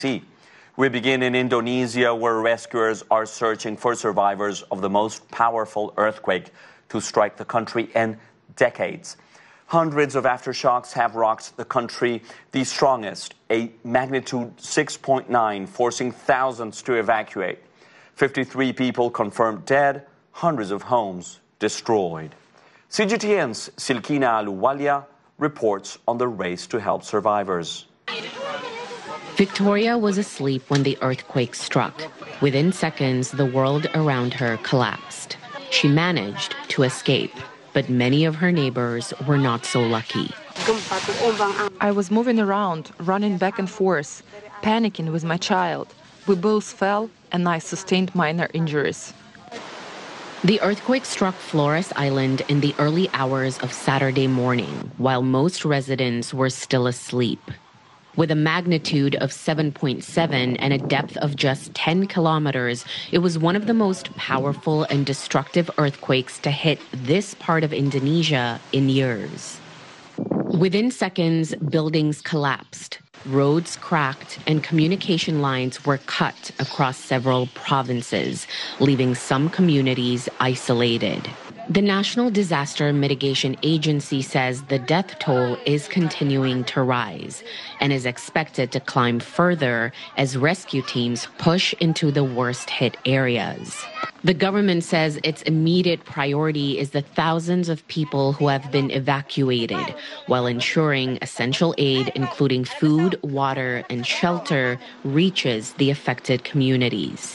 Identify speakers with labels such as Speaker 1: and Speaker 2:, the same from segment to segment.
Speaker 1: We begin in Indonesia, where rescuers are searching for survivors of the most powerful earthquake to strike the country in decades. Hundreds of aftershocks have rocked the country, the strongest, a magnitude 6.9, forcing thousands to evacuate. 53 people confirmed dead, hundreds of homes destroyed. CGTN's Silkina Aluwalia reports on the race to help survivors.
Speaker 2: Victoria was asleep when the earthquake struck. Within seconds, the world around her collapsed. She managed to escape, but many of her neighbors were not so lucky.
Speaker 3: I was moving around, running back and forth, panicking with my child. We both fell, and I sustained minor injuries.
Speaker 2: The earthquake struck Flores Island in the early hours of Saturday morning, while most residents were still asleep. With a magnitude of 7.7 and a depth of just 10 kilometers, it was one of the most powerful and destructive earthquakes to hit this part of Indonesia in years. Within seconds, buildings collapsed, roads cracked, and communication lines were cut across several provinces, leaving some communities isolated. The National Disaster Mitigation Agency says the death toll is continuing to rise and is expected to climb further as rescue teams push into the worst-hit areas. The government says its immediate priority is the thousands of people who have been evacuated, while ensuring essential aid, including food, water, and shelter, reaches the affected communities.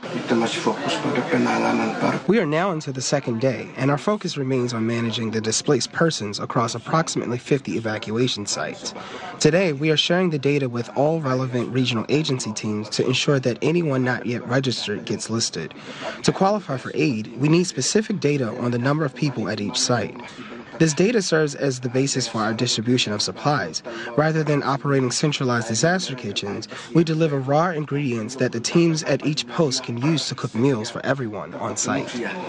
Speaker 4: We are now into the second day, and our focus remains on managing the displaced persons across approximately 50 evacuation sites. Today, we are sharing the data with all relevant regional agency teams to ensure that anyone not yet registered gets listed. To qualify for aid, we need specific data on the number of people at each site. This data serves as the basis for our distribution of supplies. Rather than operating centralized disaster kitchens, we deliver raw ingredients that the teams at each post can use to cook meals for everyone on site.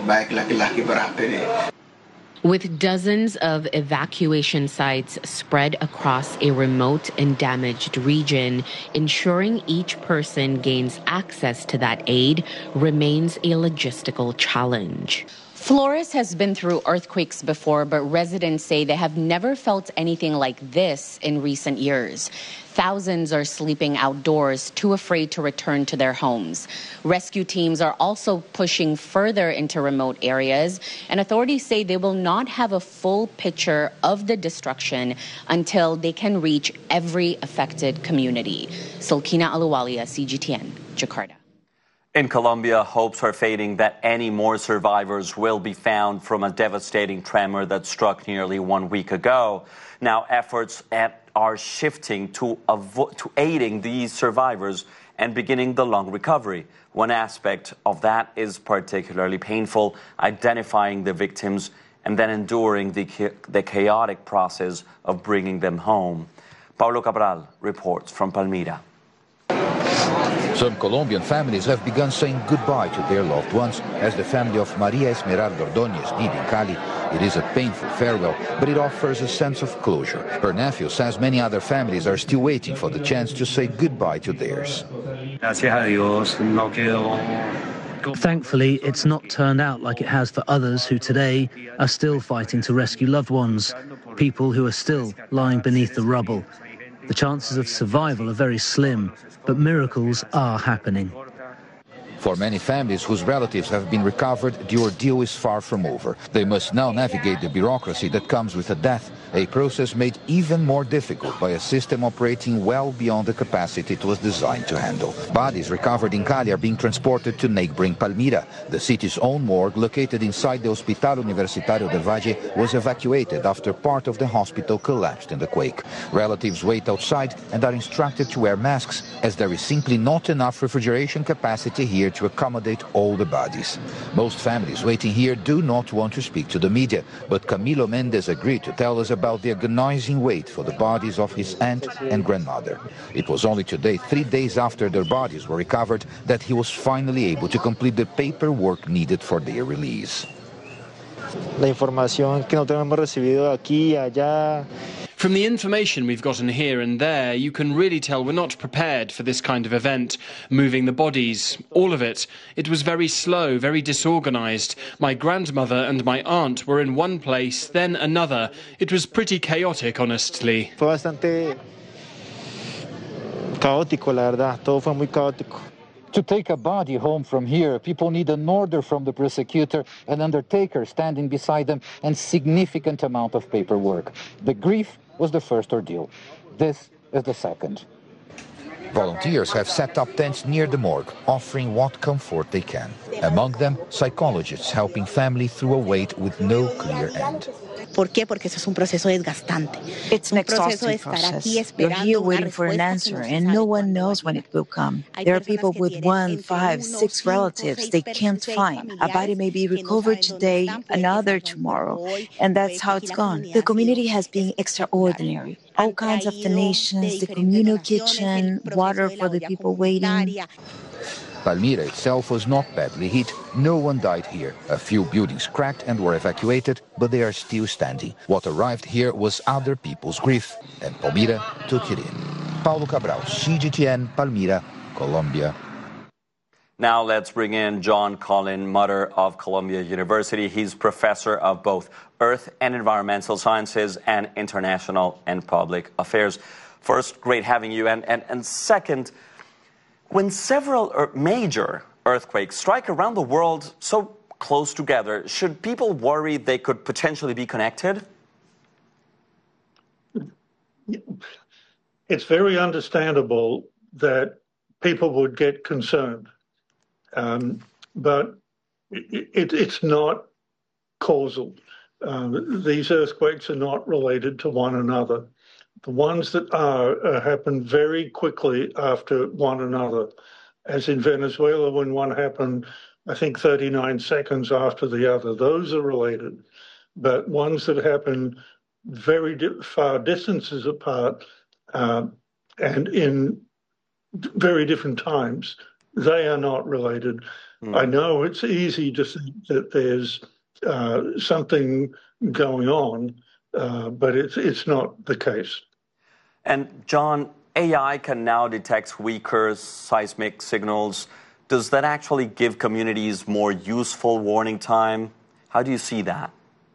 Speaker 2: With dozens of evacuation sites spread across a remote and damaged region, ensuring each person gains access to that aid remains a logistical challenge.
Speaker 5: Flores has been through earthquakes before, but residents say they have never felt anything like this in recent years. Thousands are sleeping outdoors, too afraid to return to their homes. Rescue teams are also pushing further into remote areas, and authorities say they will not have a full picture of the destruction until they can reach every affected community. Silkina Aluwalia, CGTN, Jakarta.
Speaker 1: In Colombia, hopes are fading that any more survivors will be found from a devastating tremor that struck nearly 1 week ago. Now, efforts are shifting to aiding these survivors and beginning the long recovery. One aspect of that is particularly painful, identifying the victims and then enduring the chaotic process of bringing them home. Paulo Cabral reports from Palmira.
Speaker 6: Some Colombian families have begun saying goodbye to their loved ones, as the family of Maria Esmeralda Ordóñez did in Cali. It is a painful farewell, but it offers a sense of closure. Her nephew says many other families are still waiting for the chance to say goodbye to theirs.
Speaker 7: Thankfully, it's not turned out like it has for others who today are still fighting to rescue loved ones, people who are still lying beneath the rubble. The chances of survival are very slim, but miracles are happening.
Speaker 6: For many families whose relatives have been recovered, the ordeal is far from over. They must now navigate the bureaucracy that comes with a death, a process made even more difficult by a system operating well beyond the capacity it was designed to handle. Bodies recovered in Cali are being transported to neighboring Palmira. The city's own morgue, located inside the Hospital Universitario del Valle, was evacuated after part of the hospital collapsed in the quake. Relatives wait outside and are instructed to wear masks, as there is simply not enough refrigeration capacity here to accommodate all the bodies. Most families waiting here do not want to speak to the media, but Camilo Mendez agreed to tell us about the agonizing wait for the bodies of his aunt and grandmother. It was only today, 3 days after their bodies were recovered, that he was finally able to complete the paperwork needed for their release.
Speaker 8: La información que nosotros hemos recibido aquí y allá. From the information we've gotten here and there, you can really tell we're not prepared for this kind of event. Moving the bodies, all of it. It was very slow, very disorganised. My grandmother and my aunt were in one place, then another. It was pretty chaotic, honestly.
Speaker 9: Fue bastante caótico, la verdad. Todo fue muy caótico.
Speaker 6: To take a body home from here, people need an order from the prosecutor, an undertaker standing beside them, and significant amount of paperwork. The grief was the first ordeal. This is the second. Volunteers have set up tents near the morgue, offering what comfort they can. Among them, psychologists helping families through a wait with no clear end.
Speaker 10: ¿Por qué? Porque eso es un proceso desgastante.
Speaker 11: It's an exhausting process. You're here waiting for an answer, and no one knows when it will come. There are people with 1, 5, 6 relatives they can't find. A body may be recovered today, another tomorrow, and that's how it's gone. The community has been extraordinary. All kinds of donations, the communal kitchen, water for the people waiting.
Speaker 6: Palmira itself was not badly hit. No one died here. A few buildings cracked and were evacuated, but they are still standing. What arrived here was other people's grief, and Palmira took it in. Paulo Cabral, CGTN, Palmira, Colombia.
Speaker 1: Now let's bring in John Collin, Mutter of Columbia University. He's professor of both Earth and Environmental Sciences and International and Public Affairs. First, great having you. And second, when several major earthquakes strike around the world so close together, should people worry they could potentially be connected?
Speaker 12: It's very understandable that people would get concerned, but it's not causal. These earthquakes are not related to one another. The ones that are happen very quickly after one another, as in Venezuela when one happened, I think 39 seconds after the other. Those are related. But ones that happen very far distances apart and in very different times, they are not related. I know it's easy to think that there's something going on, but it's not the case.
Speaker 1: And John, AI can now detect weaker seismic signals. Does that actually give communities more useful warning time? How do you see that?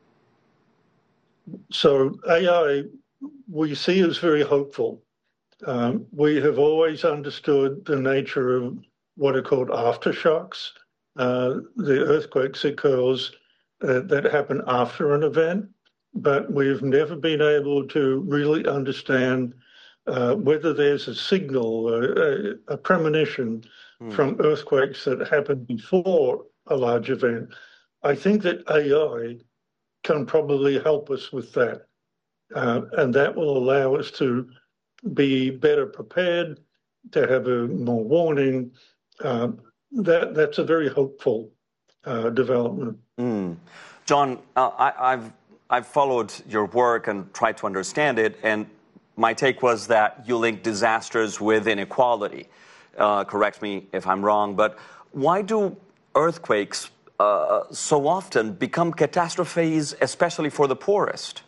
Speaker 1: So AI, we see as very hopeful. We have always understood the nature of what are called aftershocks, the earthquakes occurs that happen after an event. But we've never been able to really understand whether there's a signal, a premonition from earthquakes that happen before a large event. I think that AI can probably help us with that, and that will allow us to be better prepared, to have a more warning. That's a very hopeful development. John, I've followed your work and tried to understand it, and my take was that you link disasters with inequality. Correct me if I'm wrong, but why do earthquakes so often become catastrophes, especially for the poorest?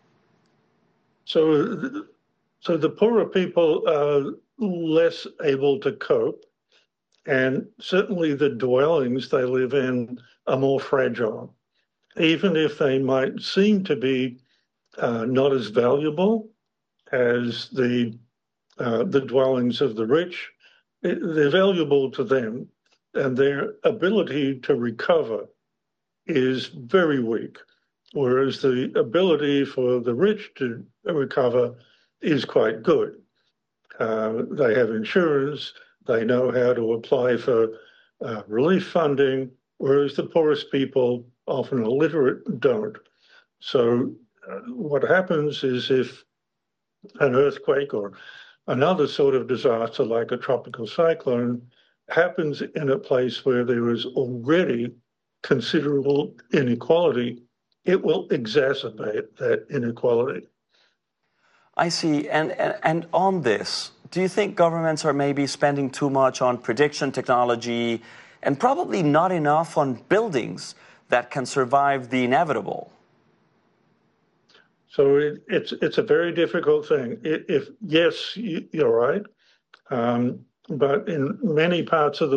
Speaker 12: So the poorer people are less able to cope, and certainly the dwellings they live in are more fragile. Even if they might seem to be not as valuable as the dwellings of the rich, they're valuable to them, and their ability to recover is very weak, whereas the ability for the rich to recover is quite good. They have insurance, they know how to apply for relief funding, whereas the poorest people, often illiterate, don't. So what happens is if an earthquake or another sort of disaster like a tropical cyclone happens in a place where there is already considerable inequality, it will exacerbate that inequality.
Speaker 1: I see. And on this, do you think governments are maybe spending too much on prediction technology and probably not enough on buildings that can survive the inevitable?
Speaker 12: So it's a very difficult thing. If yes, you're right, but in many parts of the